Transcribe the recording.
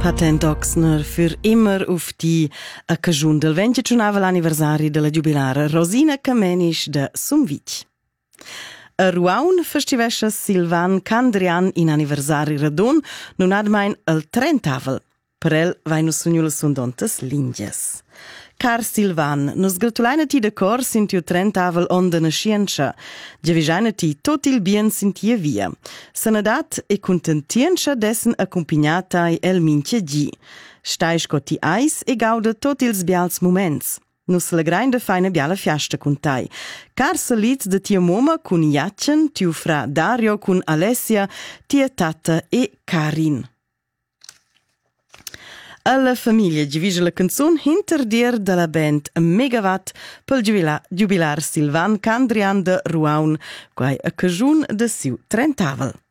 Patent Oxner für immer auf die Occasion del 29 anniversari della giubilara Rosina Kamenisch de Sumvitg. A Ruaun festivescha Silvan Candrian in anniversari radun non admain al 30. Per el vainu sugnula sundontas lingias. Car Silvan, nos gratulaina ti decor sintiu 30 onda nascienza, giavisaina ti tot il bien sintia via. Sanadat e contentienza dessen accompagnata el minchia gi. Stais co ti ais e gauda tot ils bials moments. Nus la grande faina biala fiasta con tai. Car salit de tia moma cun Iacen, tiu fra Dario cun Alessia, tia tata e Karin. Alla famiglia divisa la canzone Hinterdier della band Megawatt pel jubilar Silvan Candrian de Ruaun, quai a cagiun de siu 30.